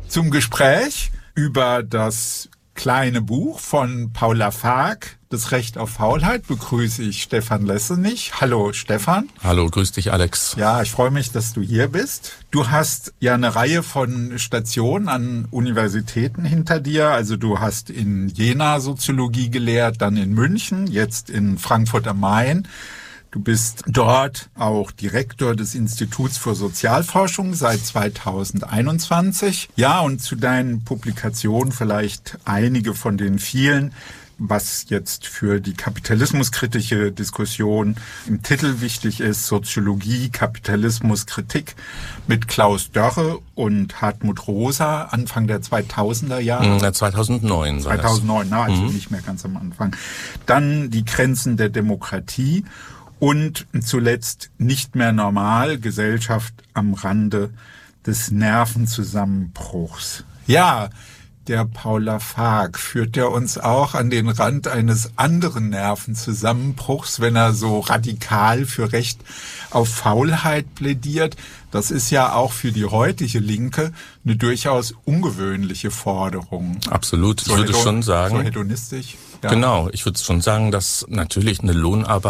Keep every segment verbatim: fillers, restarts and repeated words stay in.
Zum Gespräch über das kleine Buch von Paul Lafargue, Das Recht auf Faulheit, begrüße ich Stefan Lessenich. Hallo Stefan. Hallo, grüß dich Alex. Ja, ich freue mich, dass du hier bist. Du hast ja eine Reihe von Stationen an Universitäten hinter dir. Also du hast in Jena Soziologie gelehrt, dann in München, jetzt in Frankfurt am Main. Du bist dort auch Direktor des Instituts für Sozialforschung seit zweitausendeinundzwanzig. Ja, und zu deinen Publikationen vielleicht einige von den vielen, was jetzt für die kapitalismuskritische Diskussion im Titel wichtig ist: Soziologie, Kapitalismus, Kritik, mit Klaus Dörre und Hartmut Rosa Anfang der zweitausender Jahre. Ja, zweitausendneun. zweitausendneun, na, also mhm. nicht mehr ganz am Anfang. Dann die Grenzen der Demokratie. Und zuletzt Nicht mehr normal, Gesellschaft am Rande des Nervenzusammenbruchs. Ja, der Paul Lafargue führt ja uns auch an den Rand eines anderen Nervenzusammenbruchs, wenn er so radikal für Recht auf Faulheit plädiert. Das ist ja auch für die heutige Linke eine durchaus ungewöhnliche Forderung. Absolut, ich würde schon sagen. So hedonistisch. Ja. Genau, ich würde schon sagen, dass natürlich eine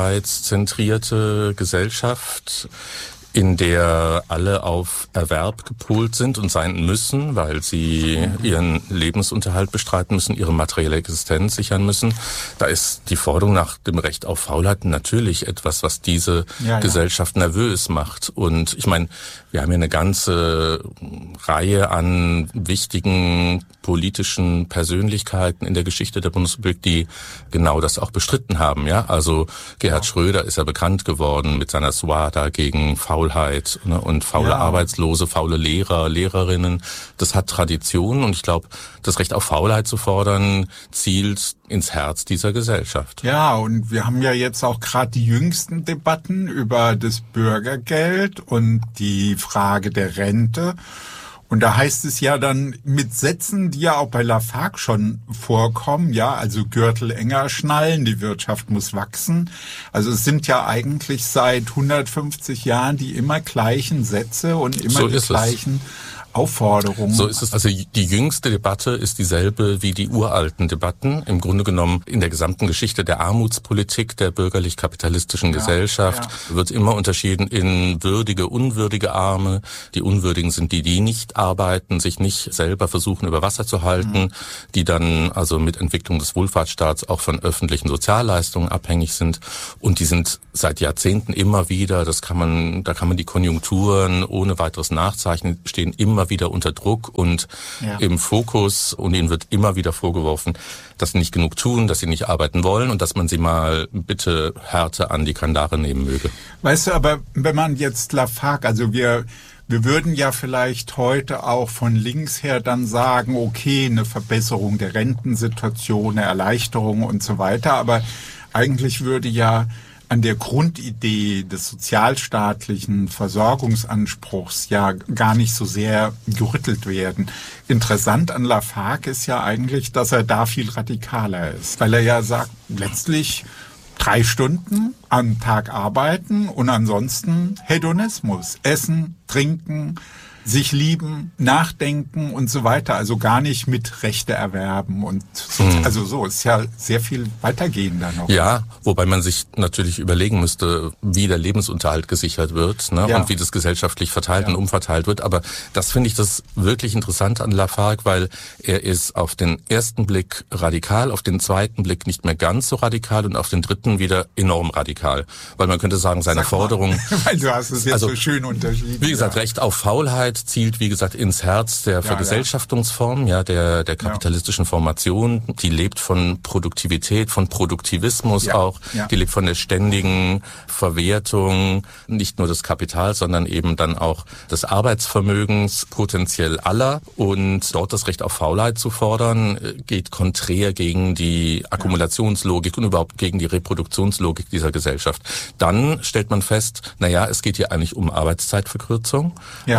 lohnarbeitszentrierte Gesellschaft, in der alle auf Erwerb gepolt sind und sein müssen, weil sie ihren Lebensunterhalt bestreiten müssen, ihre materielle Existenz sichern müssen. Da ist die Forderung nach dem Recht auf Faulheit natürlich etwas, was diese ja, Gesellschaft ja. nervös macht. Und ich meine, wir haben hier eine ganze Reihe an wichtigen politischen Persönlichkeiten in der Geschichte der Bundesrepublik, die genau das auch bestritten haben. Ja, also Gerhard ja. Schröder ist ja bekannt geworden mit seiner Suada gegen Faulheit, ne, und faule ja. Arbeitslose, faule Lehrer, Lehrerinnen. Das hat Tradition, und ich glaube, das Recht auf Faulheit zu fordern, zielt ins Herz dieser Gesellschaft. Ja, und wir haben ja jetzt auch gerade die jüngsten Debatten über das Bürgergeld und die Frage der Rente. Und da heißt es ja dann mit Sätzen, die ja auch bei Lafargue schon vorkommen, ja, also Gürtel enger schnallen, die Wirtschaft muss wachsen. Also es sind ja eigentlich seit hundertfünfzig Jahren die immer gleichen Sätze und immer so die gleichen Aufforderungen. So ist es. Also die jüngste Debatte ist dieselbe wie die uralten Debatten. Im Grunde genommen in der gesamten Geschichte der Armutspolitik der bürgerlich-kapitalistischen ja, Gesellschaft ja. wird immer unterschieden in würdige, unwürdige Arme. Die Unwürdigen sind die, die nicht arbeiten, sich nicht selber versuchen über Wasser zu halten, mhm. die dann also mit Entwicklung des Wohlfahrtsstaats auch von öffentlichen Sozialleistungen abhängig sind. Und die sind seit Jahrzehnten immer wieder, das kann man, da kann man die Konjunkturen ohne weiteres nachzeichnen, stehen immer wieder unter Druck und ja. im Fokus, und ihnen wird immer wieder vorgeworfen, dass sie nicht genug tun, dass sie nicht arbeiten wollen und dass man sie mal bitte Härte an die Kandare nehmen möge. Weißt du, aber wenn man jetzt Lafargue, also wir wir würden ja vielleicht heute auch von links her dann sagen, okay, eine Verbesserung der Rentensituation, eine Erleichterung und so weiter, aber eigentlich würde ja an der Grundidee des sozialstaatlichen Versorgungsanspruchs ja gar nicht so sehr gerüttelt werden. Interessant an Lafargue ist ja eigentlich, dass er da viel radikaler ist, weil er ja sagt, letztlich drei Stunden am Tag arbeiten und ansonsten Hedonismus, essen, trinken, sich lieben, nachdenken und so weiter, also gar nicht mit Rechte erwerben und so, hm. also so, ist ja sehr viel weitergehender noch. Ja, wobei man sich natürlich überlegen müsste, wie der Lebensunterhalt gesichert wird, ne, ja. und wie das gesellschaftlich verteilt ja. und umverteilt wird, aber das finde ich das wirklich interessant an Lafargue, weil er ist auf den ersten Blick radikal, auf den zweiten Blick nicht mehr ganz so radikal und auf den dritten wieder enorm radikal, weil man könnte sagen, seine Sag Forderung... weil du hast es jetzt also, so schön unterschieden. Wie gesagt, ja. Recht auf Faulheit zielt, wie gesagt, ins Herz der ja, Vergesellschaftungsform, ja, der, der kapitalistischen ja. Formation. Die lebt von Produktivität, von Produktivismus ja. auch. Ja. Die lebt von der ständigen Verwertung, nicht nur des Kapitals, sondern eben dann auch des Arbeitsvermögens, potenziell aller. Und dort das Recht auf Faulheit zu fordern, geht konträr gegen die Akkumulationslogik und überhaupt gegen die Reproduktionslogik dieser Gesellschaft. Dann stellt man fest, naja, es geht hier eigentlich um Arbeitszeitverkürzung, ja. äh, um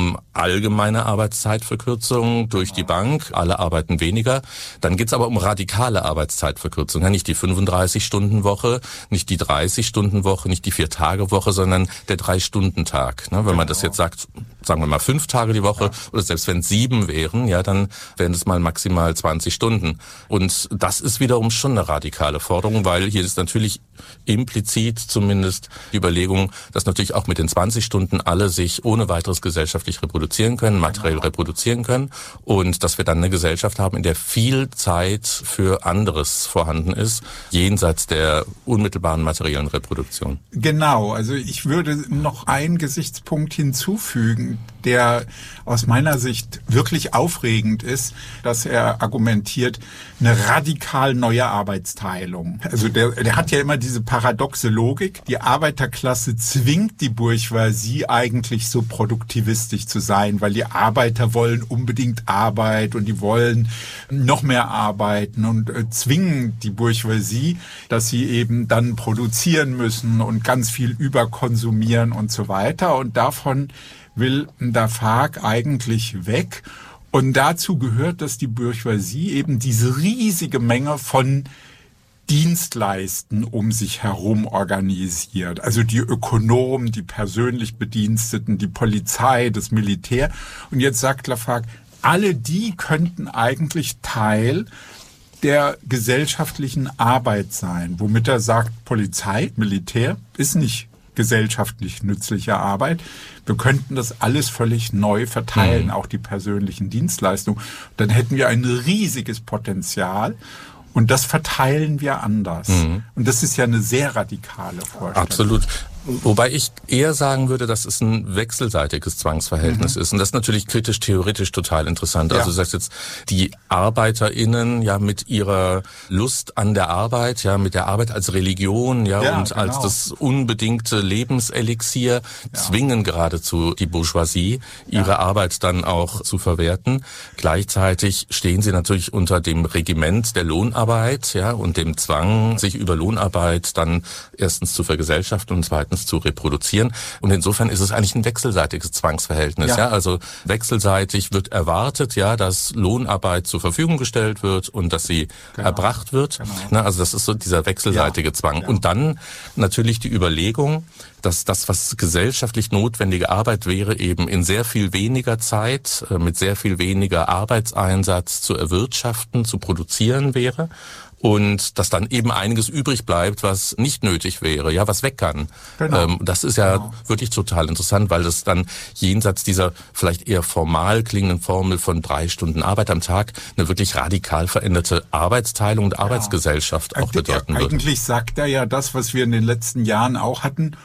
um allgemeine Arbeitszeitverkürzung durch die Bank. Alle arbeiten weniger. Dann geht's aber um radikale Arbeitszeitverkürzung. Ja, nicht die fünfunddreißig-Stunden-Woche, nicht die dreißig-Stunden-Woche, nicht die Vier-Tage-Woche, sondern der Drei-Stunden-Tag. Ne? Wenn genau. man das jetzt sagt, sagen wir mal fünf Tage die Woche, ja. oder selbst wenn es sieben wären, ja, dann wären es mal maximal zwanzig Stunden. Und das ist wiederum schon eine radikale Forderung, weil hier ist natürlich implizit zumindest die Überlegung, dass natürlich auch mit den zwanzig Stunden alle sich ohne weiteres gesellschaftlich reproduzieren können, materiell genau. reproduzieren können und dass wir dann eine Gesellschaft haben, in der viel Zeit für anderes vorhanden ist, jenseits der unmittelbaren materiellen Reproduktion. Genau, also ich würde noch einen Gesichtspunkt hinzufügen, der aus meiner Sicht wirklich aufregend ist, dass er argumentiert, eine radikal neue Arbeitsteilung. Also der, der hat ja immer diese paradoxe Logik, die Arbeiterklasse zwingt die Bourgeoisie eigentlich so produktivistisch zu sein, weil die Arbeiter wollen unbedingt Arbeit und die wollen noch mehr arbeiten und äh, zwingen die Bourgeoisie, dass sie eben dann produzieren müssen und ganz viel überkonsumieren und so weiter. Und davon will Lafargue eigentlich weg. Und dazu gehört, dass die Bourgeoisie eben diese riesige Menge von Dienstleisten um sich herum organisiert. Also die Ökonomen, die persönlich Bediensteten, die Polizei, das Militär. Und jetzt sagt Lafargue, alle die könnten eigentlich Teil der gesellschaftlichen Arbeit sein. Womit er sagt, Polizei, Militär ist nicht gesellschaftlich nützliche Arbeit. Wir könnten das alles völlig neu verteilen, mhm. auch die persönlichen Dienstleistungen. Dann hätten wir ein riesiges Potenzial und das verteilen wir anders. Mhm. Und das ist ja eine sehr radikale Vorstellung. Absolut. Wobei ich eher sagen würde, dass es ein wechselseitiges Zwangsverhältnis mhm. ist. Und das ist natürlich kritisch-theoretisch total interessant. Ja. Also du sagst jetzt, die ArbeiterInnen ja mit ihrer Lust an der Arbeit, ja mit der Arbeit als Religion, ja, ja und genau. als das unbedingte Lebenselixier ja. zwingen geradezu die Bourgeoisie, ihre ja. Arbeit dann auch zu verwerten. Gleichzeitig stehen sie natürlich unter dem Regiment der Lohnarbeit, ja, und dem Zwang, sich über Lohnarbeit dann erstens zu vergesellschaften und zweitens zu reproduzieren. Und insofern ist es eigentlich ein wechselseitiges Zwangsverhältnis. Ja. ja, also wechselseitig wird erwartet, ja, dass Lohnarbeit zur Verfügung gestellt wird und dass sie genau. erbracht wird. Genau. Na, also das ist so dieser wechselseitige ja. Zwang. Ja. Und dann natürlich die Überlegung, dass das, was gesellschaftlich notwendige Arbeit wäre, eben in sehr viel weniger Zeit, mit sehr viel weniger Arbeitseinsatz zu erwirtschaften, zu produzieren wäre. Und dass dann eben einiges übrig bleibt, was nicht nötig wäre, ja, was weg kann. Genau. Ähm, das ist ja genau. wirklich total interessant, weil das dann jenseits dieser vielleicht eher formal klingenden Formel von drei Stunden Arbeit am Tag eine wirklich radikal veränderte Arbeitsteilung und ja. Arbeitsgesellschaft auch bedeuten würde. Eigentlich sagt er ja das, was wir in den letzten Jahren auch hatten,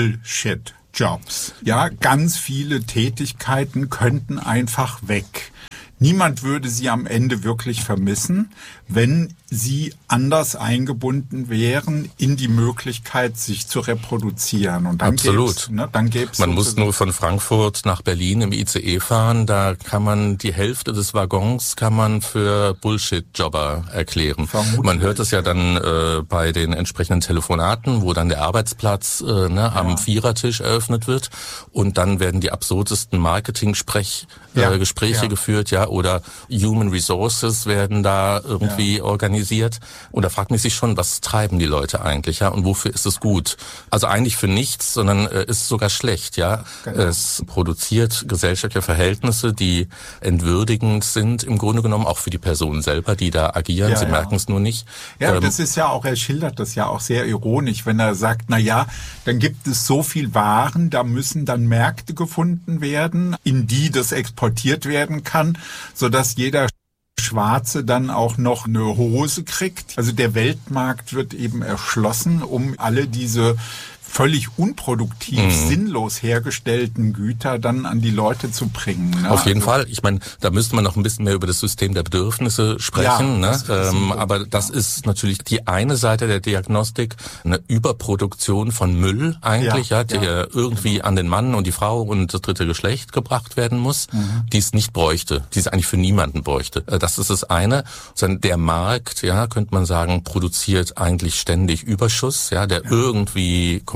Bullshit-Jobs. Ja, ganz viele Tätigkeiten könnten einfach weg. Niemand würde sie am Ende wirklich vermissen, wenn sie anders eingebunden wären in die Möglichkeit, sich zu reproduzieren. Und dann Absolut. Gäb's, ne, dann gäb's man muss nur von Frankfurt nach Berlin im I C E fahren. Da kann man die Hälfte des Waggons kann man für Bullshit-Jobber erklären. Vermutlich. Man hört es ja dann äh, bei den entsprechenden Telefonaten, wo dann der Arbeitsplatz äh, ne, ja. am Vierertisch eröffnet wird. Und dann werden die absurdesten Marketing-Gespräche ja. äh, ja. geführt, ja, oder Human Resources werden da irgendwie ja. organisiert. Und da fragt man sich schon, was treiben die Leute eigentlich, ja, und wofür ist es gut? Also eigentlich für nichts, sondern äh, ist sogar schlecht, ja. Genau. Es produziert gesellschaftliche Verhältnisse, die entwürdigend sind, im Grunde genommen auch für die Personen selber, die da agieren. Ja, Sie ja. merken es nur nicht. Ja, ähm, das ist ja auch, er schildert das ja auch sehr ironisch, wenn er sagt, na ja, dann gibt es so viel Waren, da müssen dann Märkte gefunden werden, in die das exportiert werden kann, sodass jeder Schwarze dann auch noch eine Hose kriegt. Also der Weltmarkt wird eben erschlossen, um alle diese völlig unproduktiv, mhm. sinnlos hergestellten Güter dann an die Leute zu bringen. Ne? Auf jeden also, Fall. Ich meine, da müsste man noch ein bisschen mehr über das System der Bedürfnisse sprechen. Ja, ne? ähm, aber das ja. ist natürlich die eine Seite der Diagnostik, eine Überproduktion von Müll eigentlich, ja, ja der ja. irgendwie genau. an den Mann und die Frau und das dritte Geschlecht gebracht werden muss, mhm. die es nicht bräuchte, die es eigentlich für niemanden bräuchte. Das ist das eine. Der Markt, ja, könnte man sagen, produziert eigentlich ständig Überschuss, ja, der ja. irgendwie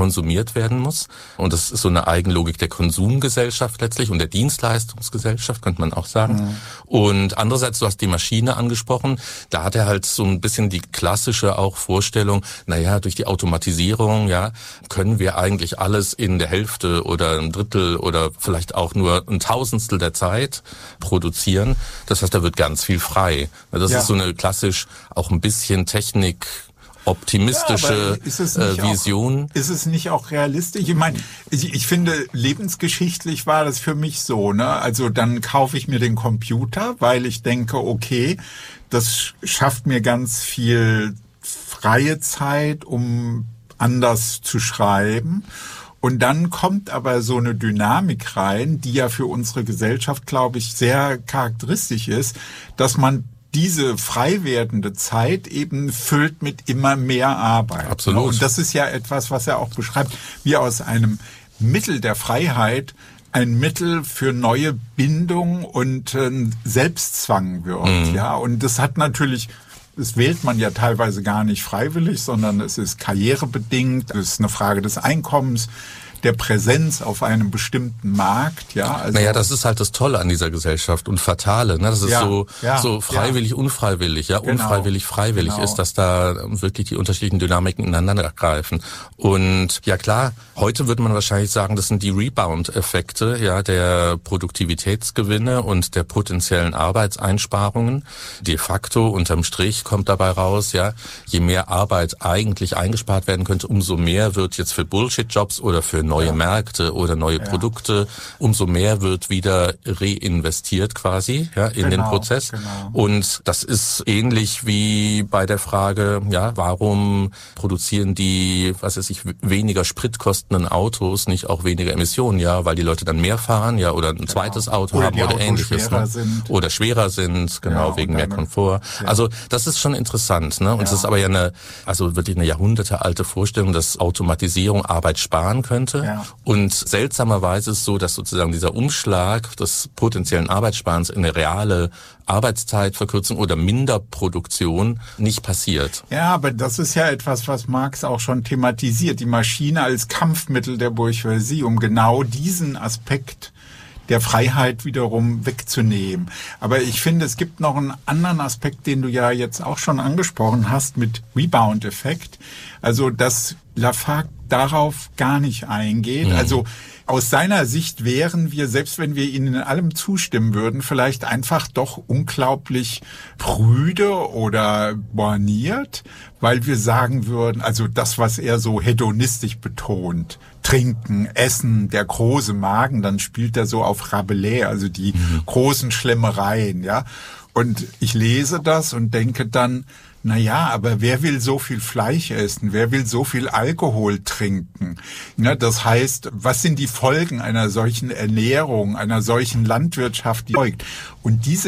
konsumiert werden muss. Und das ist so eine Eigenlogik der Konsumgesellschaft letztlich und der Dienstleistungsgesellschaft, könnte man auch sagen. Mhm. Und andererseits, du hast die Maschine angesprochen, da hat er halt so ein bisschen die klassische auch Vorstellung, naja, durch die Automatisierung, ja, können wir eigentlich alles in der Hälfte oder ein Drittel oder vielleicht auch nur ein Tausendstel der Zeit produzieren. Das heißt, da wird ganz viel frei. Das ja. ist so eine klassisch auch ein bisschen Technik optimistische ja, ist es nicht äh, Vision. Auch, ist es nicht auch realistisch? Ich meine, ich, ich finde, lebensgeschichtlich war das für mich so, ne? Also dann kaufe ich mir den Computer, weil ich denke, okay, das schafft mir ganz viel freie Zeit, um anders zu schreiben. Und dann kommt aber so eine Dynamik rein, die ja für unsere Gesellschaft, glaube ich, sehr charakteristisch ist, dass man diese frei werdende Zeit eben füllt mit immer mehr Arbeit. Absolut. Und das ist ja etwas, was er auch beschreibt, wie aus einem Mittel der Freiheit ein Mittel für neue Bindung und äh, Selbstzwang wird. Mhm. Ja, und das hat natürlich, das wählt man ja teilweise gar nicht freiwillig, sondern es ist karrierebedingt, es ist eine Frage des Einkommens, der Präsenz auf einem bestimmten Markt, ja. Also naja, das ist halt das Tolle an dieser Gesellschaft und Fatale, ne? Das ist ja, so, ja, so freiwillig, ja. unfreiwillig, ja, genau, unfreiwillig, freiwillig genau. ist, dass da wirklich die unterschiedlichen Dynamiken ineinander greifen. Und ja klar, heute würde man wahrscheinlich sagen, das sind die Rebound-Effekte, ja, der Produktivitätsgewinne und der potenziellen Arbeitseinsparungen. De facto, unterm Strich kommt dabei raus, ja, je mehr Arbeit eigentlich eingespart werden könnte, umso mehr wird jetzt für Bullshit-Jobs oder für neue ja. Märkte oder neue ja. Produkte, umso mehr wird wieder reinvestiert quasi, ja, in genau, den Prozess. Genau. Und das ist ähnlich wie bei der Frage, ja, warum produzieren die, was weiß ich, weniger spritkostenden Autos nicht auch weniger Emissionen, ja, weil die Leute dann mehr fahren, ja, oder ein genau. zweites Auto oder haben oder ähnliches, schwerer ne? sind. Oder schwerer sind, genau, ja, wegen mehr Komfort. Ja. Also, das ist schon interessant, ne? Und es ja. ist aber ja eine, also wirklich eine jahrhundertealte Vorstellung, dass Automatisierung Arbeit sparen könnte. Ja. Und seltsamerweise ist es so, dass sozusagen dieser Umschlag des potenziellen Arbeitssparens in eine reale Arbeitszeitverkürzung oder Minderproduktion nicht passiert. Ja, aber das ist ja etwas, was Marx auch schon thematisiert. Die Maschine als Kampfmittel der Bourgeoisie, um genau diesen Aspekt der Freiheit wiederum wegzunehmen. Aber ich finde, es gibt noch einen anderen Aspekt, den du ja jetzt auch schon angesprochen hast, mit Rebound-Effekt. Also, dass Lafargue darauf gar nicht eingeht. Mhm. Also, aus seiner Sicht wären wir, selbst wenn wir ihnen in allem zustimmen würden, vielleicht einfach doch unglaublich prüde oder borniert, weil wir sagen würden, also das, was er so hedonistisch betont, Trinken, Essen, der große Magen, dann spielt er so auf Rabelais, also die mhm. großen Schlemmereien, ja. Und ich lese das und denke dann, na ja, aber wer will so viel Fleisch essen? Wer will so viel Alkohol trinken? Ja, das heißt, was sind die Folgen einer solchen Ernährung, einer solchen Landwirtschaft, die folgt? Und diese